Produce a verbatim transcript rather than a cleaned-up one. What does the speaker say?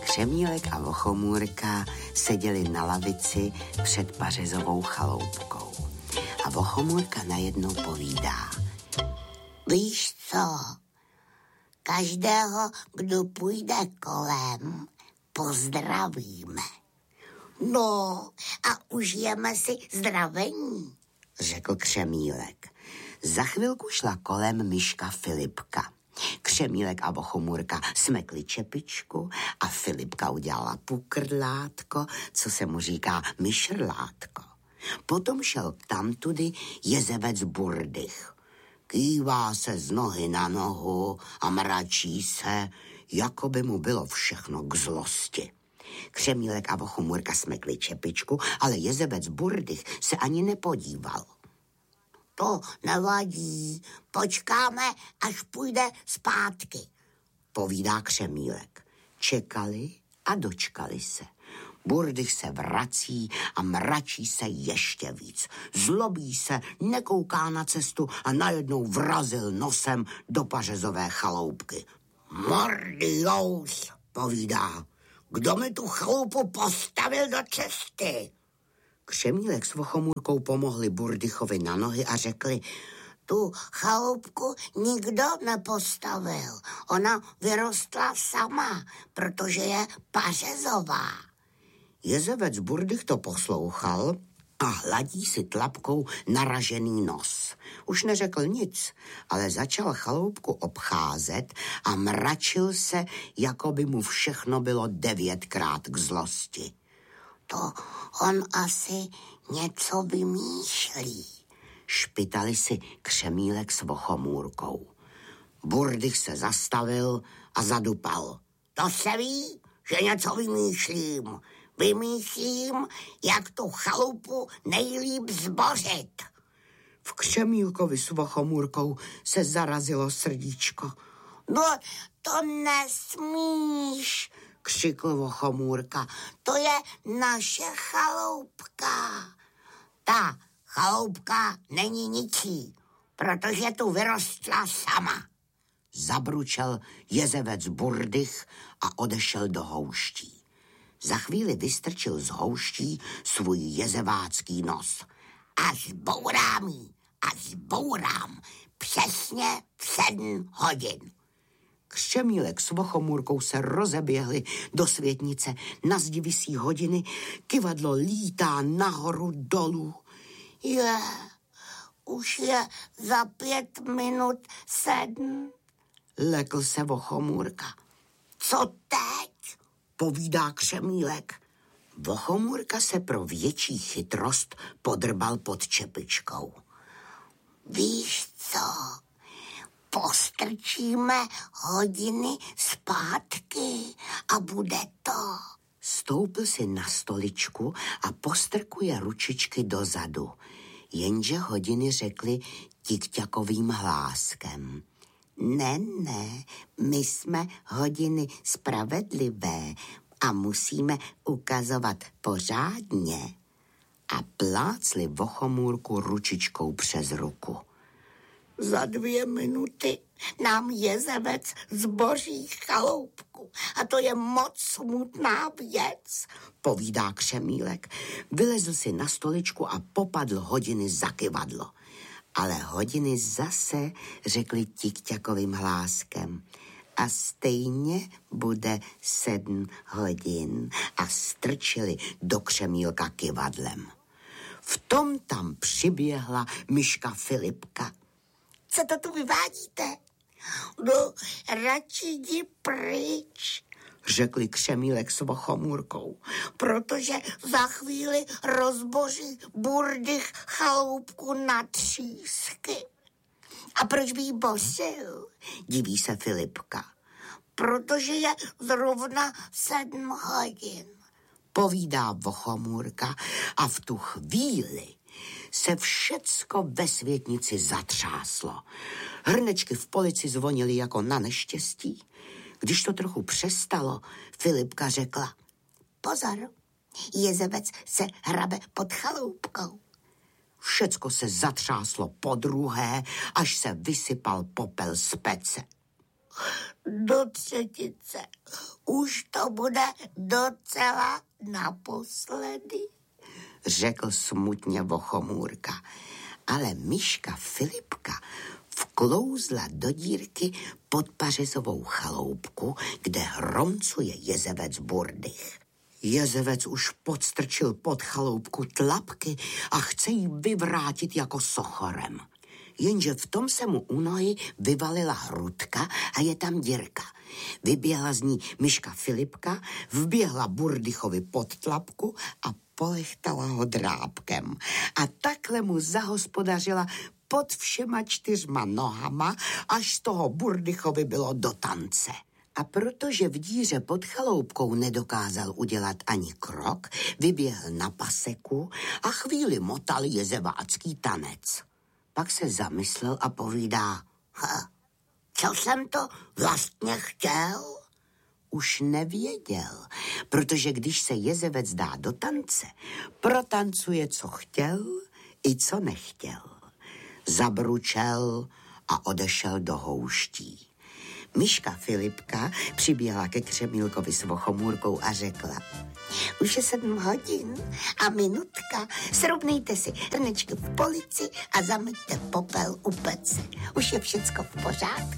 Křemílek a Vochomůrka seděli na lavici před pařezovou chaloupkou. A Vochomůrka najednou povídá. Víš co? Každého, kdo půjde kolem, pozdravíme. No a užijeme si zdravení, řekl Křemílek. Za chvilku šla kolem myška Filipka. Křemílek a Vochomůrka smekli čepičku a Filipka udělala pukrdlátko, co se mu říká myšrlátko. Potom šel tamtudy jezevec Burdych. Kývá se z nohy na nohu a mračí se, jako by mu bylo všechno k zlosti. Křemílek a Vochomůrka smekli čepičku, ale jezevec Burdych se ani nepodíval. To nevadí, počkáme, až půjde zpátky, povídá Křemílek. Čekali a dočkali se. Burdych se vrací a mračí se ještě víc. Zlobí se, nekouká na cestu a najednou vrazil nosem do pařezové chaloupky. Mordious, povídá, kdo mi tu chaloupu postavil do cesty? Křemílek s Vochomůrkou pomohli Burdychovi na nohy a řekli, tu chaloupku nikdo nepostavil. Ona vyrostla sama, protože je pařezová. Jezevec Burdych to poslouchal a hladí si tlapkou naražený nos. Už neřekl nic, ale začal chaloupku obcházet a mračil se, jako by mu všechno bylo devětkrát k zlosti. To on asi něco vymýšlí, špitali si Křemílek s Vochomůrkou. Burdych se zastavil a zadupal. To se ví, že něco vymýšlím. Vymýšlím, jak tu chalupu nejlíp zbořit. V Křemílkovi s Vochomůrkou se zarazilo srdíčko. No, to nesmíš, křikl Vochomůrka. To je naše chaloupka. Ta chaloupka není ničí, protože tu vyrostla sama. Zabručel jezevec Burdych a odešel do houští. Za chvíli vystrčil z houští svůj jezevácký nos. A zbourám jí, a zbourám přesně v sedm hodin. Křemílek s Vochomůrkou se rozeběhli do světnice. Na zdi visí hodiny, kyvadlo lítá nahoru dolů. Je, už je za pět minut sedm, lekl se Vochomůrka. Co teď? Povídá Křemílek. Vochomůrka se pro větší chytrost podrbal pod čepičkou. Víš co? Postrčíme hodiny zpátky a bude to. Stoupil si na stoličku a postrkuje ručičky dozadu. Jenže hodiny řekly tikťakovým hláskem. Ne, ne, my jsme hodiny spravedlivé a musíme ukazovat pořádně. A plácli Vochomůrku ručičkou přes ruku. Za dvě minuty nám jezevec zboří chaloupku a to je moc smutná věc, povídá Křemílek. Vylezl si na stoličku a popadl hodiny za kyvadlo. Ale hodiny zase řekli tikťakovým hláskem. A stejně bude sedm hodin a strčili do Křemílka kyvadlem. V tom tam přiběhla myška Filipka. Co to tu vyvádíte? No, radši jdi pryč, řekli Křemílek s Vochomůrkou. Protože za chvíli rozboří Burdych chaloupku na třísky. A proč by jí bořil? Diví se Filipka. Protože je zrovna sedm hodin, povídá Vochomůrka a v tu chvíli se všecko ve světnici zatřáslo. Hrnečky v polici zvonily jako na neštěstí. Když to trochu přestalo, Filipka řekla. Pozor, jezevec se hrabe pod chaloupkou. Všecko se zatřáslo podruhé, až se vysypal popel z pece. Do třetice už to bude docela naposledy, řekl smutně Vochomůrka. Ale myška Filipka vklouzla do dírky pod pařezovou chaloupku, kde hromcuje jezevec Burdych. Jezevec už podstrčil pod chaloupku tlapky a chce jí vyvrátit jako sochorem. Jenže v tom se mu u nohy vyvalila hrudka a je tam dírka. Vyběhla z ní myška Filipka, vběhla Burdychovi pod tlapku a polechtala ho drápkem. A takhle mu zahospodařila pod všema čtyřma nohama, až z toho Burdychovi bylo do tance. A protože v díře pod chaloupkou nedokázal udělat ani krok, vyběhl na paseku a chvíli motal jezevácký tanec. Pak se zamyslel a povídá, ha, co jsem to vlastně chtěl? Už nevěděl, protože když se jezevec dá do tance, protancuje, co chtěl i co nechtěl. Zabručel a odešel do houští. Myška Filipka přiběhla ke Křemílkovi s Vochomůrkou a řekla, už je sedm hodin a minutka, srovnejte si hrnečky v polici a zameťte popel u pece. Už je všecko v pořádku.